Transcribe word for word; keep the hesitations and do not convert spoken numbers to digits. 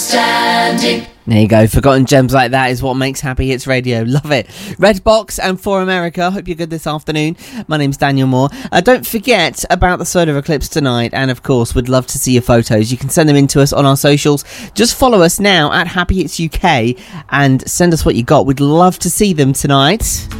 Outstanding. There you go. Forgotten gems like that is what makes Happy Hits Radio. Love it. Redbox and For America. Hope you're good this afternoon. My name's Daniel Moore. Uh, don't forget about the solar eclipse tonight. And, of course, we'd love to see your photos. You can send them in to us on our socials. Just follow us now at Happy Hits U K and send us what you got. We'd love to see them tonight.